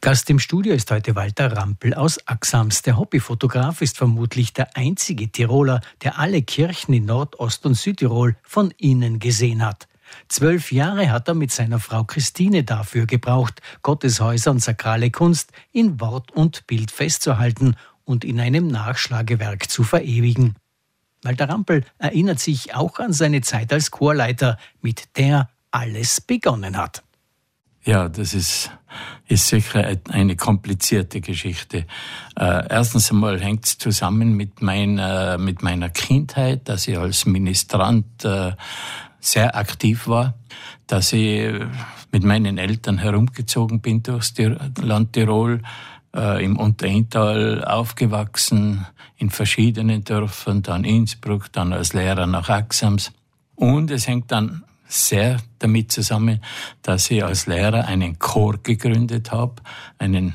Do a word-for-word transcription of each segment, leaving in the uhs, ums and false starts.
Gast im Studio ist heute Walter Rampl aus Axams. Der Hobbyfotograf ist vermutlich der einzige Tiroler, der alle Kirchen in Nordost- und Südtirol von innen gesehen hat. Zwölf Jahre hat er mit seiner Frau Christine dafür gebraucht, Gotteshäuser und sakrale Kunst in Wort und Bild festzuhalten und in einem Nachschlagewerk zu verewigen. Walter Rampl erinnert sich auch an seine Zeit als Chorleiter, mit der alles begonnen hat. Ja, das ist, ist sicher eine komplizierte Geschichte. Äh, erstens einmal hängt es zusammen mit meiner, mit meiner Kindheit, dass ich als Ministrant äh, sehr aktiv war, dass ich mit meinen Eltern herumgezogen bin durchs Land Tirol, äh, im Unterinntal aufgewachsen, in verschiedenen Dörfern, dann Innsbruck, dann als Lehrer nach Axams. Und es hängt dann sehr damit zusammen, dass ich als Lehrer einen Chor gegründet habe, einen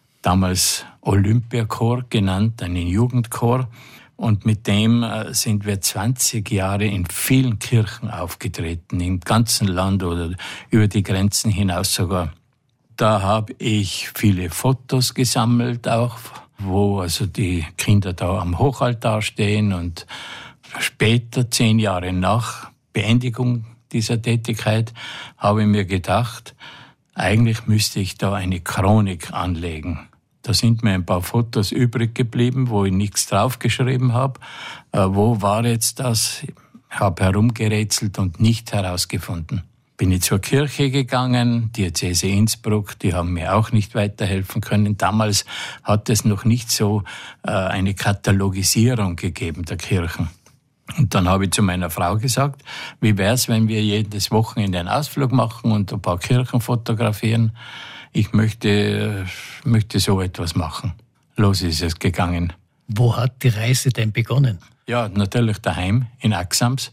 damals Olympiachor genannt, einen Jugendchor. Und mit dem sind wir zwanzig Jahre in vielen Kirchen aufgetreten, im ganzen Land oder über die Grenzen hinaus sogar. Da habe ich viele Fotos gesammelt auch, wo also die Kinder da am Hochaltar stehen. Und später, zehn Jahre nach Beendigung dieser Tätigkeit, habe ich mir gedacht, eigentlich müsste ich da eine Chronik anlegen. Da sind mir ein paar Fotos übrig geblieben, wo ich nichts draufgeschrieben habe. Äh, wo war jetzt das? Ich habe herumgerätselt und nicht herausgefunden. Bin ich zur Kirche gegangen, Diözese Innsbruck, die haben mir auch nicht weiterhelfen können. Damals hat es noch nicht so äh, eine Katalogisierung gegeben der Kirchen. Und dann habe ich zu meiner Frau gesagt, wie wär's, wenn wir jedes Wochenende einen Ausflug machen und ein paar Kirchen fotografieren? Ich möchte, möchte so etwas machen. Los ist es gegangen. Wo hat die Reise denn begonnen? Ja, natürlich daheim in Axams.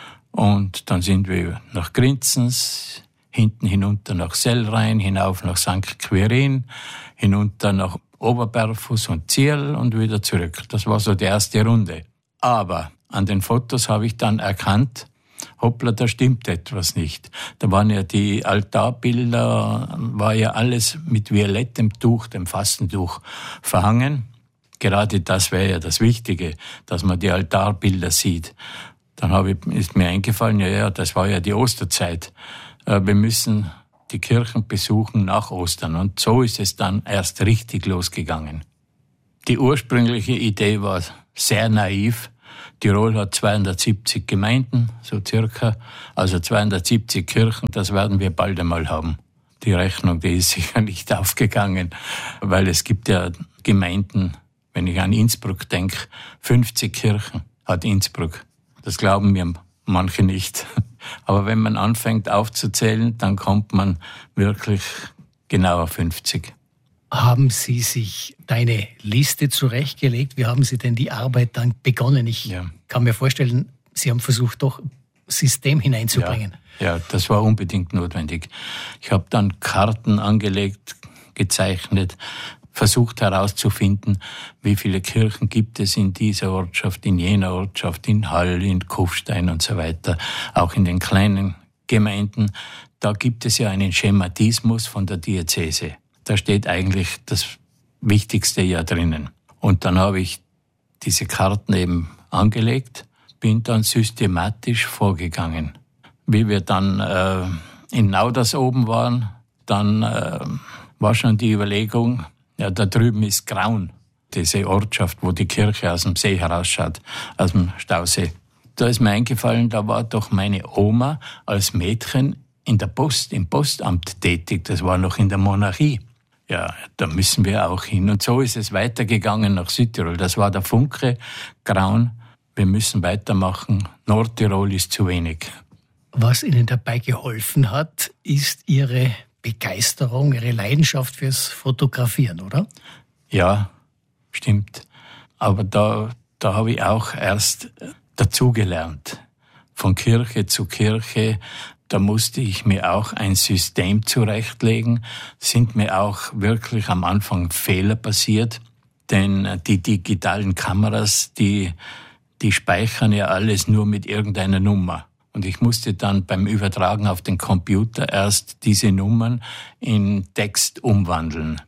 Und dann sind wir nach Grinzens, hinten hinunter nach Sellrhein, hinauf nach Sankt Quirin, hinunter nach Oberberfus und Zierl und wieder zurück. Das war so die erste Runde. Aber an den Fotos habe ich dann erkannt, hoppla, da stimmt etwas nicht. Da waren ja die Altarbilder, war ja alles mit violettem Tuch, dem Fastentuch, verhangen. Gerade das wäre ja das Wichtige, dass man die Altarbilder sieht. Dann habe ich, ist mir eingefallen, ja, ja, das war ja die Osterzeit. Wir müssen die Kirchen besuchen nach Ostern. Und so ist es dann erst richtig losgegangen. Die ursprüngliche Idee war sehr naiv. Tirol hat zweihundertsiebzig Gemeinden, so circa, also zweihundertsiebzig Kirchen, das werden wir bald einmal haben. Die Rechnung, die ist sicher nicht aufgegangen, weil es gibt ja Gemeinden, wenn ich an Innsbruck denke, fünfzig Kirchen hat Innsbruck. Das glauben mir manche nicht. Aber wenn man anfängt aufzuzählen, dann kommt man wirklich genau auf fünfzig. Haben Sie sich deine Liste zurechtgelegt? Wie haben Sie denn die Arbeit dann begonnen? Ich ja. kann mir vorstellen, Sie haben versucht, doch System hineinzubringen. Ja, ja, das war unbedingt notwendig. Ich habe dann Karten angelegt, gezeichnet, versucht herauszufinden, wie viele Kirchen gibt es in dieser Ortschaft, in jener Ortschaft, in Hall, in Kufstein und so weiter, auch in den kleinen Gemeinden. Da gibt es ja einen Schematismus von der Diözese. Da steht eigentlich das Wichtigste ja drinnen. Und dann habe ich diese Karten eben angelegt, bin dann systematisch vorgegangen. Wie wir dann äh, in Nauders oben waren, dann äh, war schon die Überlegung, ja, da drüben ist Graun, diese Ortschaft, wo die Kirche aus dem See herausschaut, aus dem Stausee. Da ist mir eingefallen, da war doch meine Oma als Mädchen in der Post, im Postamt tätig. Das war noch in der Monarchie. Ja, da müssen wir auch hin. Und so ist es weitergegangen nach Südtirol. Das war der Funke, Graun. Wir müssen weitermachen. Nordtirol ist zu wenig. Was Ihnen dabei geholfen hat, ist Ihre Begeisterung, Ihre Leidenschaft fürs Fotografieren, oder? Ja, stimmt. Aber da, da habe ich auch erst dazugelernt. Von Kirche zu Kirche. Da musste ich mir auch ein System zurechtlegen. Sind mir auch wirklich am Anfang Fehler passiert. Denn die digitalen Kameras, die, die speichern ja alles nur mit irgendeiner Nummer. Und ich musste dann beim Übertragen auf den Computer erst diese Nummern in Text umwandeln.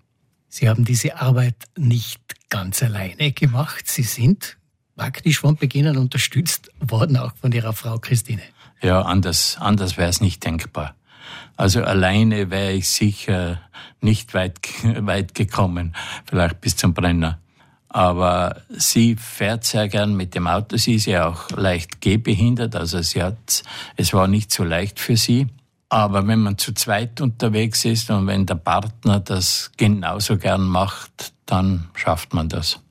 Sie haben diese Arbeit nicht ganz alleine gemacht. Sie sind praktisch von Beginn an unterstützt worden, auch von Ihrer Frau Christine. Ja, anders, anders wäre es nicht denkbar. Also alleine wäre ich sicher nicht weit, weit gekommen, vielleicht bis zum Brenner. Aber sie fährt sehr gern mit dem Auto. Sie ist ja auch leicht gehbehindert, also sie hat, es war nicht so leicht für sie. Aber wenn man zu zweit unterwegs ist und wenn der Partner das genauso gern macht, dann schafft man das.